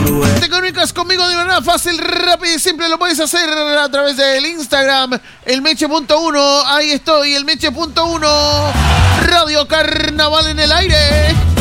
Te comunicas conmigo de manera fácil, rápida y simple. Lo puedes hacer a través del Instagram, elmeche.1. Ahí estoy, elmeche.1. Radio Carnaval en el aire.